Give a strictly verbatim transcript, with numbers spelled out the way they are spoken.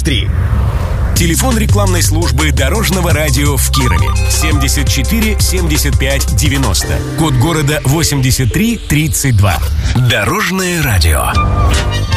три. Телефон рекламной службы Дорожного радио в Кирове семьдесят четыре семьдесят пять девяносто. Код города восемьдесят три тридцать два. Дорожное радио.